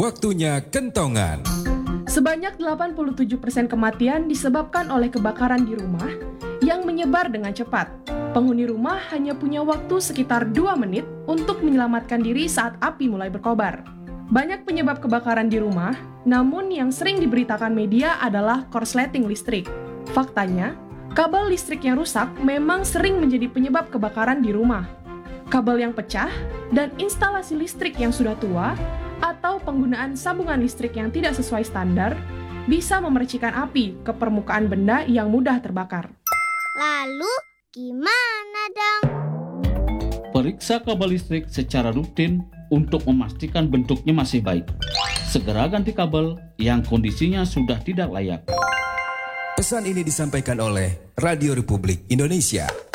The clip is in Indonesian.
Waktunya kentongan. Sebanyak 87% kematian disebabkan oleh kebakaran di rumah yang menyebar dengan cepat. Penghuni rumah hanya punya waktu sekitar 2 menit untuk menyelamatkan diri saat api mulai berkobar. Banyak penyebab kebakaran di rumah, namun yang sering diberitakan media adalah korsleting listrik. Faktanya, kabel listrik yang rusak memang sering menjadi penyebab kebakaran di rumah. Kabel yang pecah dan instalasi listrik yang sudah tua atau penggunaan sambungan listrik yang tidak sesuai standar bisa memercikan api ke permukaan benda yang mudah terbakar. Lalu gimana dong? Periksa kabel listrik secara rutin untuk memastikan bentuknya masih baik. Segera ganti kabel yang kondisinya sudah tidak layak. Pesan ini disampaikan oleh Radio Republik Indonesia.